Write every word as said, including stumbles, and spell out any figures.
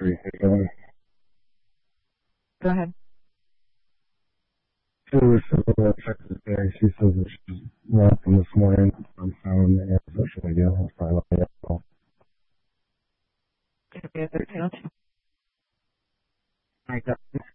three. Hey, Go ahead. she was uh, Texas Day. She says that she's walking this morning. I'm found the social media. I'll probably let you know. Could be a thirteen oh two. All right, guys.